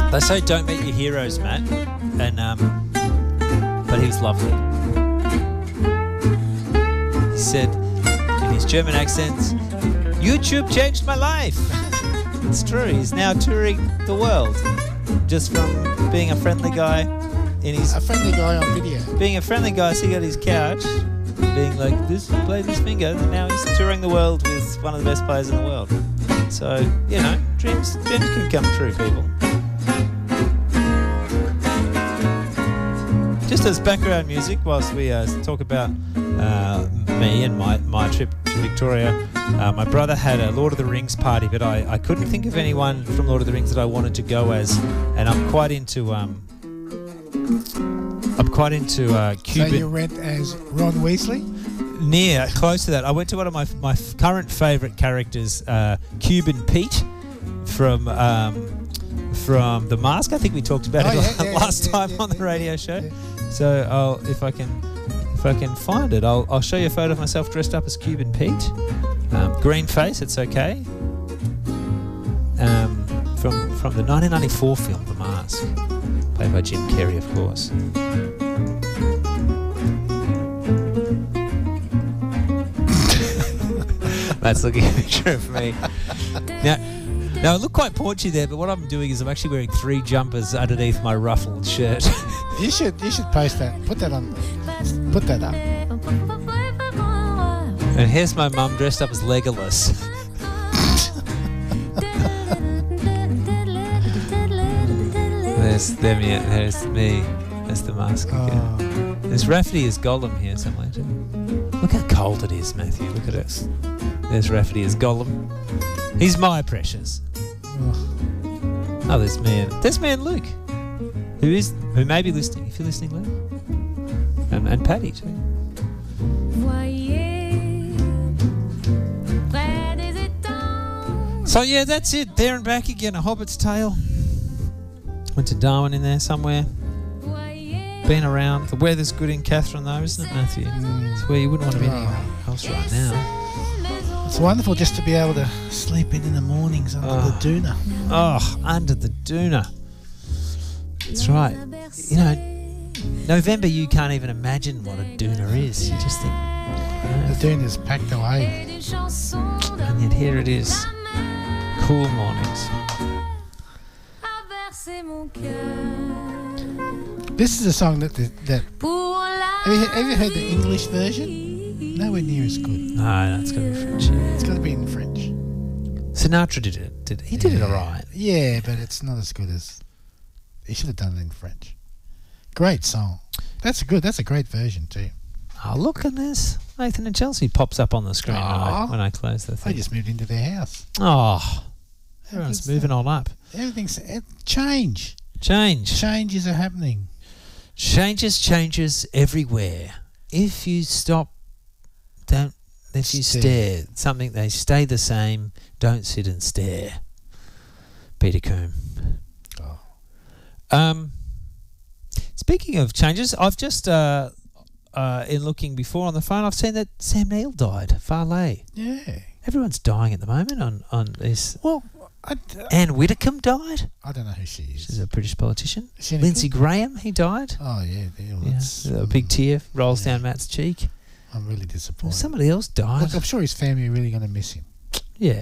They say don't meet your heroes, Matt, and but he was lovely. He said in his German accent, "YouTube changed my life." It's true. He's now touring the world just from being a friendly guy in his a friendly guy on video. Being a friendly guy sitting on his couch, being like this, play this finger. And now he's touring the world with one of the best players in the world. So you know, dreams can come true, people. Just as background music, whilst we talk about me and my trip to Victoria, my brother had a Lord of the Rings party, but I couldn't think of anyone from Lord of the Rings that I wanted to go as, and I'm quite into Cuban. So you went as Ron Weasley? Close to that. I went to one of my current favourite characters, Cuban Pete from The Mask. I think we talked about it last time on the radio show. Yeah. So if I can find it, I'll show you a photo of myself dressed up as Cuban Pete. Green face, it's okay. From the 1994 film The Mask, played by Jim Carrey, of course. Matt's looking at a picture of me. Now I look quite paunchy there, but what I'm doing is I'm actually wearing 3 jumpers underneath my ruffled shirt. You should post that. Put that up. And here's my mum dressed up as Legolas. There's them, yeah. There's me. There's the mask again. There's Rafferty as Gollum here somewhere too. Look how cold it is, Matthew. Look at it. There's Rafferty as Gollum. He's my precious. Oh, there's me and Luke, who may be listening. If you're listening, Luke, and Paddy too. So yeah, that's it. There and back again. A Hobbit's Tale. Went to Darwin in there somewhere. Been around. The weather's good in Katherine though, isn't it, Matthew? It's where you wouldn't want to be anywhere else right now. It's wonderful just to be able to sleep in the mornings under the doona. Oh, under the doona. That's right. You know, November, you can't even imagine what a doona is. You just think... The doona's packed away. And yet here it is. Cool mornings. This is a song that have you heard the English version? Nowhere near as good. No, it's got to be French. Yeah. It's got to be in French. Sinatra did it. He did it all right. Yeah, but it's not as good as... He should have done it in French. Great song. That's a great version too. Oh, look at this. Nathan and Chelsea pops up on the screen when I close the thing. I just moved into their house. Oh, everyone's moving on up. Everything's... Change. Changes are happening. Changes everywhere. If you stop, if you stare, something, they stay the same. Don't sit and stare. Peter Coombe. Speaking of changes, I've just in looking before on the phone, I've seen that Sam Neill died. Farley. Yeah. Everyone's dying at the moment on this. Well, Anne Widdecombe died. I don't know who she is. She's a British politician. Lindsey Graham, he died. Oh yeah. A big tear rolls down Matt's cheek. I'm really disappointed. Somebody else died. Look, I'm sure his family are really going to miss him. Yeah.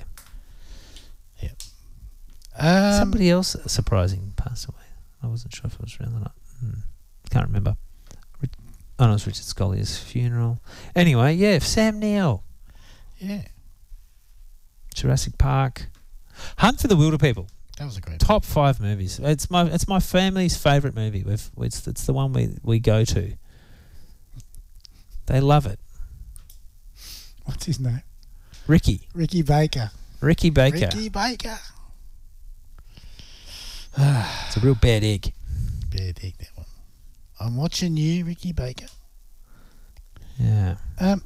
Yeah. Somebody else surprising passed away. I wasn't sure if it was around or not. Can't remember. Oh no, it was Richard Scollier's funeral. Anyway, yeah, Sam Neill. Yeah. Jurassic Park. Hunt for the Wilder People. That was a great top 5 movies. It's my family's favourite movie. It's the one we go to. They love it. What's his name? Ricky Baker. Ricky Baker. It's a real bad egg. Bad egg, that one. I'm watching you, Ricky Baker. Yeah.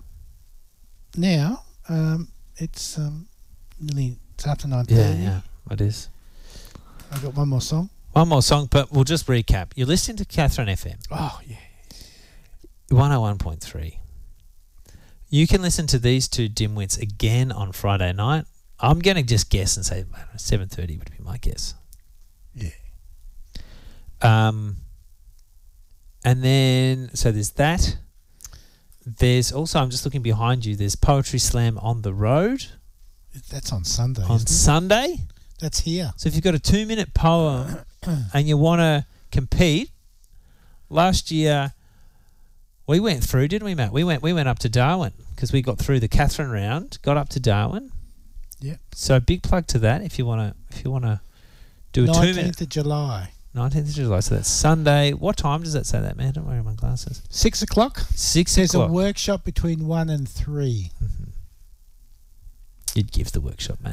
Now, it's nearly after 9:30. Yeah, it is. I've got one more song, but we'll just recap. You're listening to Katherine FM. Oh, yeah. 101.3. You can listen to these two dimwits again on Friday night. I'm going to just guess and say 7:30 would be my guess. Yeah. And then, so there's that. There's also, I'm just looking behind you, there's Poetry Slam on the road. That's on Sunday. On Sunday. That's here. So if you've got a 2-minute poem and you want to compete, last year we went through, didn't we, Matt? We went up to Darwin because we got through the Catherine round, got up to Darwin. Yep. So big plug to that if you want to do a 2-minute. 19th of July. 19th of July. So that's Sunday. What time does that say that, man? Don't wear my glasses. 6 o'clock. 6 There's o'clock. a workshop between 1 and 3. Mm-hmm. You'd give the workshop, Matt.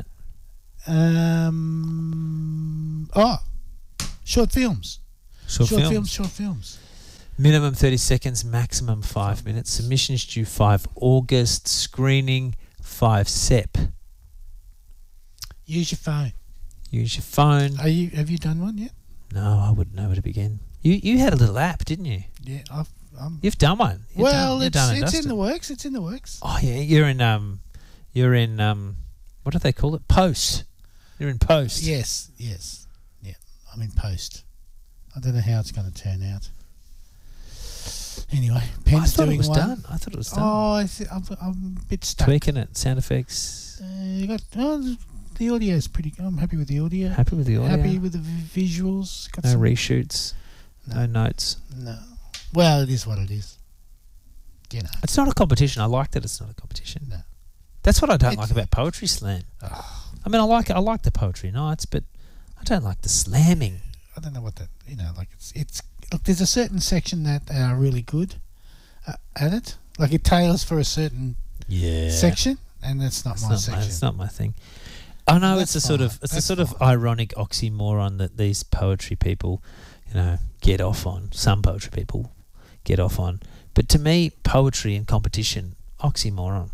Short films. Short films. Minimum 30 seconds, maximum 5 minutes. Submissions due 5 August. Screening 5 Sep. Use your phone. Use your phone. Have you done one yet? No, I wouldn't know where to begin. You had a little app, didn't you? Yeah, You've done one. It's in the works. It's in the works. Oh yeah, you're in what do they call it? Post. You're in Post. Yes. Yeah, I'm in Post. I don't know how it's going to turn out. Anyway, Penn's doing one. I thought it was done. Oh, I'm a bit stuck. Tweaking it. Sound effects. The audio is pretty good. I'm happy with the audio. Happy with the audio. Happy with the visuals. No reshoots. No notes. No. Well, it is what it is. You know. It's not a competition. I like that it's not a competition. No. That's what I don't like about Poetry Slam. Oh. I mean, I like the poetry nights, but I don't like the slamming. I don't know what that, like it's look, there's a certain section that are really good at it. Like it tailors for a certain section, and that's not my section. It's not my thing. I know it's a sort of ironic oxymoron that these poetry people, get off on. Some poetry people get off on. But to me, poetry and competition, oxymoron.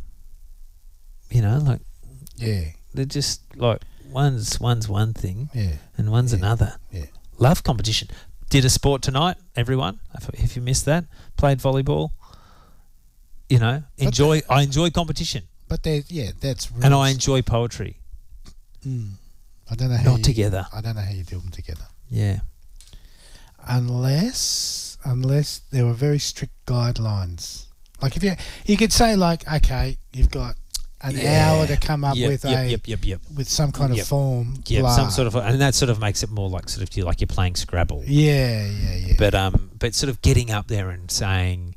They're just like one's one thing and one's another. Yeah. Love competition. Did a sport tonight, everyone. If you missed that, played volleyball. I enjoy competition. But that's rules. And I enjoy poetry. I don't know how together. I don't know how you do them together. Yeah. Unless there were very strict guidelines. Like if you could say okay, you've got an hour to come up with with some kind of form. Yeah, blah. some sort of, and that sort of makes it more like sort of like you're playing Scrabble. Yeah. But sort of getting up there and saying,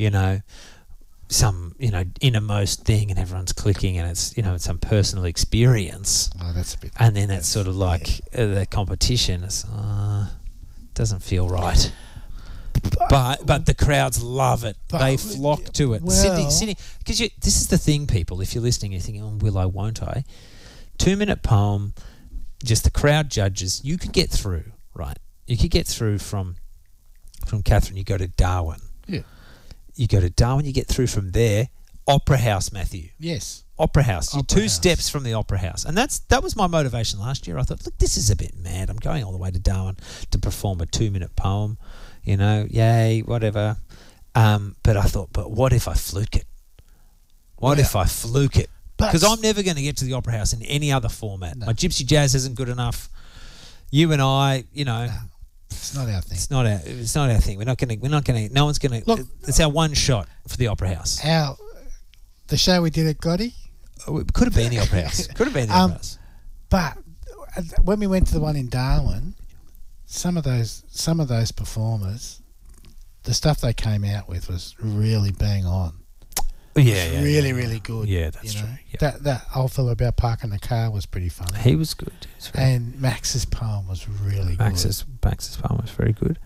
some innermost thing, and everyone's clicking, and it's it's some personal experience. Oh, that's a bit. And then that's sort of like the competition. It's doesn't feel right. But the crowds love it. They flock to it. Well, Sydney, because this is the thing, people. If you're listening, you're thinking, "Oh, will I? Won't I?" 2-minute poem, just the crowd judges. You could get through, right? You could get through from Catherine. You go to Darwin. Yeah. You go to Darwin. You get through from there. Opera House, Matthew. Yes. Opera House. You're Opera 2 steps from the Opera House. And that was my motivation last year. I thought, look, this is a bit mad. I'm going all the way to Darwin to perform a 2-minute poem. Yay, whatever. But I thought, but what if I fluke it? What if I fluke it? Because I'm never going to get to the Opera House in any other format. No. My Gypsy Jazz isn't good enough. You and I, it's not our thing. It's not our thing. We're not going to. No one's going to. Look, it's our one shot for the Opera House. The show we did at Gotti. It could have been the Opera House. Could have been the Opera House. But when we went to the one in Darwin, some of those performers, the stuff they came out with was really bang on. Yeah, really good. Yeah, that's true. Yeah. That old fellow about parking the car was pretty funny. He was good. And Max's poem was really good. Max's poem was very good.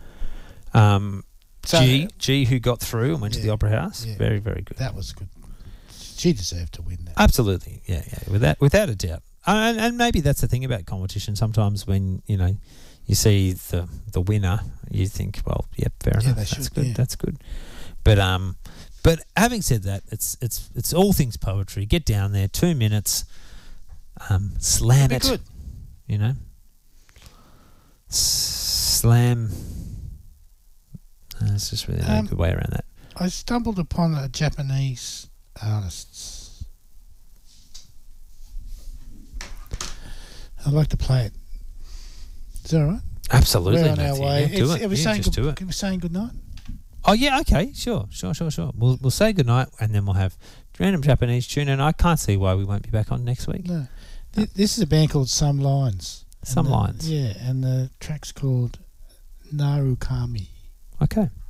G, who got through and went to the Opera House, very, very good. That was good. She deserved to win that. Absolutely, yeah, without a doubt. And maybe that's the thing about competition. Sometimes when you see the winner, you think, well, fair enough. That's good. Yeah. That's good. But having said that, it's all things poetry. Get down there, 2 minutes, slam it. Good. Slam. It's just really a good way around that. I stumbled upon a Japanese artist. I'd like to play it. Is that all right? Absolutely, we're on Matthew. our way. Yeah, do it. Are we saying just do it. Can we saying good night? Oh yeah, okay, sure. We'll say goodnight, and then we'll have random Japanese tune. And I can't see why we won't be back on next week. No, this is a band called Some Lines. Some Lines. Yeah, and the track's called Narukami. Okay.